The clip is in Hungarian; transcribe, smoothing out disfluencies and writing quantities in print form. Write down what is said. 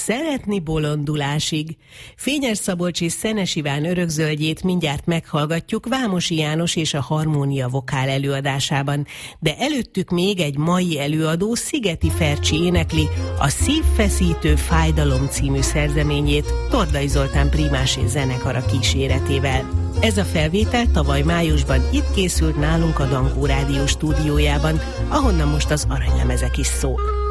szeretni bolondulásig. Fényes Szabolcs és Szenes Iván örökzöldjét mindjárt meghallgatjuk Vámosi János és a Harmónia vokál előadásában, de előttük még egy mai előadó, Szigeti Fercsi énekli a Szívfeszítő fájdalom című szerzeményét Tordai Zoltán primás és zenekara kíséretével. Ez a felvétel tavaly májusban itt készült nálunk a Dankó Rádió stúdiójában, ahonnan most az aranylemezek is szól.